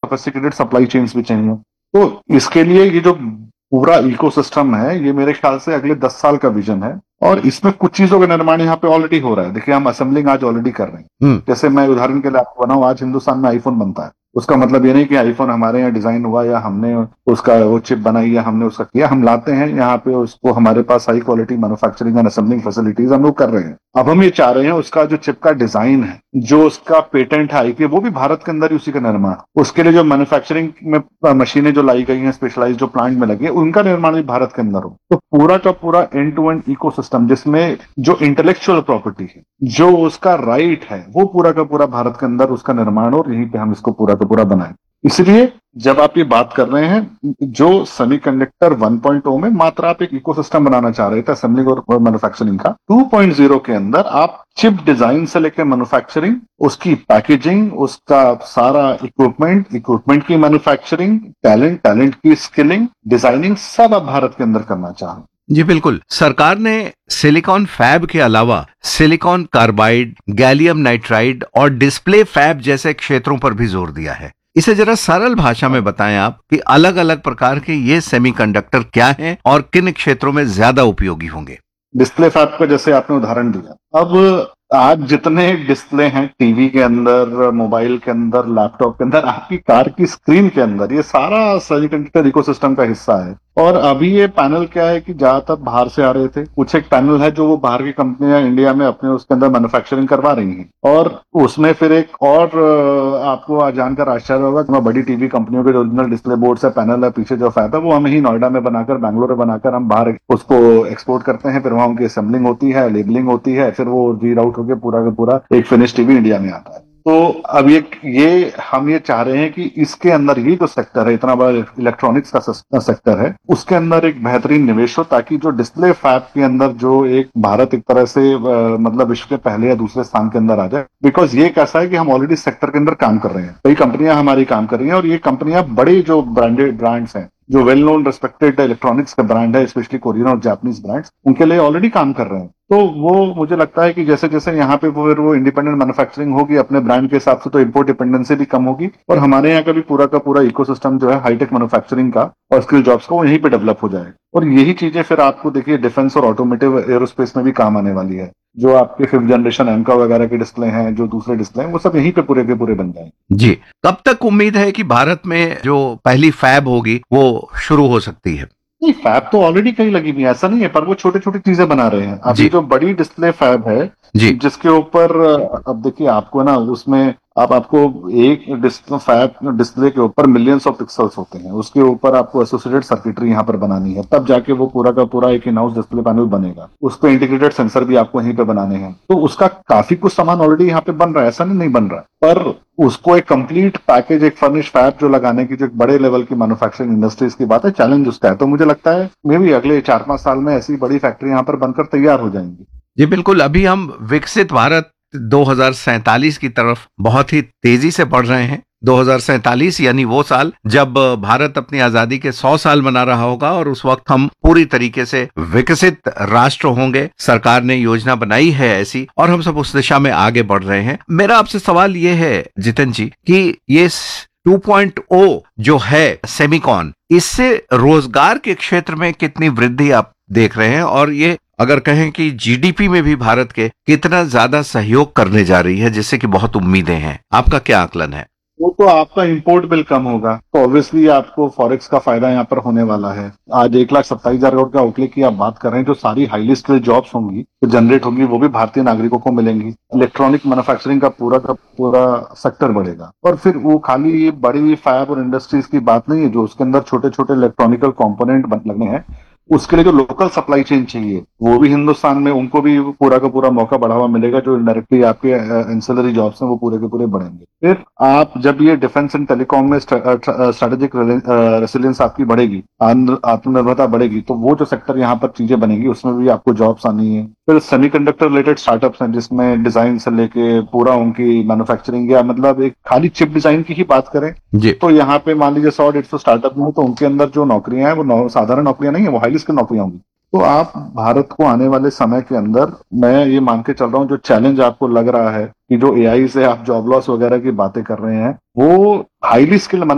Sophisticated supply chains भी चाहिए। तो इसके लिए ये जो पूरा इकोसिस्टम है, ये मेरे ख्याल से अगले 10 साल का विजन है। और इसमें कुछ चीजों का निर्माण यहाँ पे ऑलरेडी हो रहा है। देखिए, हम असेंबलिंग आज ऑलरेडी कर रहे हैं। जैसे मैं उदाहरण के लिए आपको बनाऊं, आज हिंदुस्तान में आईफोन बनता है। उसका मतलब ये नहीं कि आईफोन हमारे यहाँ डिजाइन हुआ या हमने उसका वो चिप बनाई या हमने उसका किया। हम लाते हैं यहाँ पे उसको, हमारे पास high quality manufacturing and assembling facilities हम लोग कर रहे हैं। अब हम ये चाह रहे हैं उसका जो चिप का डिजाइन है, जो उसका पेटेंट है आईपी, वो भी भारत के अंदर ही उसी का निर्माण। उसके लिए जो मैन्युफैक्चरिंग में मशीनें जो लाई गई हैं, स्पेशलाइज जो प्लांट में लगी है, उनका निर्माण भी भारत के अंदर हो। तो पूरा का पूरा एंड टू एंड इकोसिस्टम, जिसमें जो इंटेलेक्चुअल प्रॉपर्टी है, जो उसका राइट है, वो पूरा का पूरा भारत के अंदर उसका निर्माण हो, यहीं पे हम इसको पूरा का पूरा बनाएं। इसलिए जब आप ये बात कर रहे हैं, जो सेमीकंडक्टर 1.0 में मात्र आप एक इकोसिस्टम बनाना चाह रहे थे असेंबलिंग और मैन्युफैक्चरिंग का, 2.0 के अंदर आप चिप डिजाइन से लेकर मैन्युफैक्चरिंग, उसकी पैकेजिंग, उसका सारा इक्विपमेंट की मैन्युफैक्चरिंग, टैलेंट की स्किलिंग, डिजाइनिंग, सब आप भारत के अंदर करना चाह रहे हैं। जी बिल्कुल। सरकार ने सिलिकॉन फैब के अलावा सिलिकॉन कार्बाइड, गैलियम नाइट्राइड और डिस्प्ले फैब जैसे क्षेत्रों पर भी जोर दिया है। इसे जरा सरल भाषा में बताएं आप कि अलग अलग प्रकार के ये सेमीकंडक्टर क्या हैं और किन क्षेत्रों में ज्यादा उपयोगी होंगे। डिस्प्ले फैब का जैसे आपने उदाहरण दिया, अब आज जितने डिस्प्ले हैं टीवी के अंदर, मोबाइल के अंदर, लैपटॉप के अंदर, आपकी कार की स्क्रीन के अंदर, ये सारा सेमीकंडक्टर इकोसिस्टम का हिस्सा है। और अभी ये पैनल क्या है कि ज्यादातर बाहर से आ रहे थे। कुछ एक पैनल है जो वो बाहर की कंपनियां इंडिया में अपने उसके अंदर मैन्युफैक्चरिंग करवा रही हैं। और उसमें फिर एक और आपको जानकर आश्चर्य होगा कि बड़ी टीवी कंपनियों के जो ओरिजिनल डिस्प्ले बोर्ड है, पैनल है, पीछे जो फैब है, वो हम ही नोएडा में बनाकर, बैंगलोर में बनाकर हम बाहर उसको एक्सपोर्ट करते हैं। फिर वहां उनकी असेंबलिंग होती है, लेबलिंग होती है, फिर वो री राउट होकर पूरा का पूरा एक फिनिश टीवी इंडिया में आता है। तो अब ये हम ये चाह रहे हैं कि इसके अंदर ये जो सेक्टर है, इतना बड़ा इलेक्ट्रॉनिक्स का सेक्टर है, उसके अंदर एक बेहतरीन निवेश हो, ताकि जो डिस्प्ले फैब के अंदर जो एक भारत एक तरह से मतलब विश्व के पहले या दूसरे स्थान के अंदर आ जाए। बिकॉज ये कैसा है कि हम ऑलरेडी सेक्टर के अंदर काम कर रहे हैं, कई कंपनियां हमारी काम कर रही हैं, और ये कंपनियां बड़े जो ब्रांडेड ब्रांड्स हैं, जो वेल नोन रेस्पेक्टेड इलेक्ट्रॉनिक्स का ब्रांड है, स्पेशली कोरियन और जापानीज ब्रांड्स, उनके लिए ऑलरेडी काम कर रहे हैं। तो वो मुझे लगता है कि जैसे जैसे यहाँ पे वो इंडिपेंडेंट मैन्युफैक्चरिंग होगी अपने ब्रांड के हिसाब से, तो इंपोर्ट डिपेंडेंसी भी कम होगी, और हमारे यहाँ का पूरा इकोसिस्टम जो है हाईटेक मैन्युफैक्चरिंग का और स्किल जॉब्स का, वो यहीं पे डेवलप हो जाएगा। और यही चीजें फिर आपको देखिए डिफेंस और ऑटोमोटिव एरोस्पेस में भी काम आने वाली है। जो आपके 5th जनरेशन एमका वगैरह के डिस्प्ले हैं, जो दूसरे डिस्प्ले हैं, वो सब यहीं पे पूरे के पूरे बन जाएंगे। जी, कब तक उम्मीद है कि भारत में जो पहली फैब होगी वो शुरू हो सकती है? नहीं, फैब तो ऑलरेडी कहीं लगी हुई है, ऐसा नहीं है, पर वो छोटी छोटी चीजें बना रहे हैं। अभी जो बड़ी डिस्प्ले फैब है, जिसके ऊपर अब देखिए आपको ना, उसमें अब आपको एक डिस्प्ले के ऊपर मिलियंस ऑफ पिक्सल्स होते हैं, उसके ऊपर आपको एसोसिएटेड सर्किटरी यहाँ पर बनानी है, तब जाके वो पूरा का पूरा एक इन हाउस डिस्प्ले पैनल बनेगा। उस पर इंटीग्रेटेड सेंसर भी आपको यहीं पे बनाने हैं। तो उसका काफी कुछ सामान ऑलरेडी यहाँ पे बन रहा है, ऐसा नहीं बन रहा है, पर उसको एक कंप्लीट पैकेज, एक फर्निश फैब जो लगाने की, जो एक बड़े लेवल की मैन्युफैक्चरिंग इंडस्ट्रीज की बात है, चैलेंज उसका है। तो मुझे लगता है मे भी अगले 4-5 साल में ऐसी बड़ी फैक्ट्री यहाँ पर बनकर तैयार हो जाएंगी। जी बिल्कुल। अभी हम विकसित भारत 2047 की तरफ बहुत ही तेजी से बढ़ रहे हैं। 2047 यानी वो साल जब भारत अपनी आजादी के 100 साल मना रहा होगा, और उस वक्त हम पूरी तरीके से विकसित राष्ट्र होंगे। सरकार ने योजना बनाई है ऐसी, और हम सब उस दिशा में आगे बढ़ रहे हैं। मेरा आपसे सवाल ये है जितेंद्र जी कि ये 2.0 जो है सेमिकॉन, इससे रोजगार के क्षेत्र में कितनी वृद्धि आप देख रहे हैं, और ये अगर कहें कि जीडीपी में भी भारत के कितना ज्यादा सहयोग करने जा रही है, जिससे कि बहुत उम्मीदें हैं, आपका क्या आकलन है? वो तो आपका इंपोर्ट बिल कम होगा, तो ऑब्वियसली आपको फॉरेक्स का फायदा यहाँ पर होने वाला है। आज 1,27,000 करोड़ का आउटले की आप बात कर रहे हैं, जो सारी हाईली स्किल्ड जॉब्स होंगी, जो जनरेट होंगी, वो भी भारतीय नागरिकों को मिलेंगी। इलेक्ट्रॉनिक मैन्युफैक्चरिंग का पूरा सेक्टर बढ़ेगा। और फिर वो खाली बड़ी फैब और इंडस्ट्रीज की बात नहीं है, जो उसके अंदर छोटे छोटे इलेक्ट्रॉनिकल कॉम्पोनेंट लगने हैं, उसके लिए जो लोकल सप्लाई चेन चाहिए, वो भी हिंदुस्तान में, उनको भी पूरा का पूरा मौका बढ़ावा मिलेगा। जो डायरेक्टली आपके एंसिलरी जॉब्स हैं, वो पूरे के पूरे बढ़ेंगे। फिर आप जब ये डिफेंस एंड टेलीकॉम में स्ट्रेटेजिक रेसिलियंस आपकी बढ़ेगी, आत्मनिर्भरता बढ़ेगी, तो वो जो सेक्टर यहाँ पर चीजें बनेगी, उसमें भी आपको जॉब्स आनी है। फिर सेमीकंडक्टर रिलेटेड स्टार्टअप्स हैं, जिसमें डिजाइन से लेके पूरा उनकी मैन्युफैक्चरिंग, या मतलब एक खाली चिप डिजाइन की ही बात करें तो यहाँ पे मान लीजिए 100-150 स्टार्टअप में, तो उनके अंदर जो नौकरियां हैं, वो साधारण नौकरियां नहीं है, वो हाईली स्किल्ड नौकरियां होंगी। तो आप भारत को आने वाले समय के अंदर, मैं ये मान के चल रहा हूँ, जो चैलेंज आपको लग रहा है कि जो एआई से आप जॉब लॉस वगैरह की बातें कर रहे हैं, वो हाईली स्किल्ड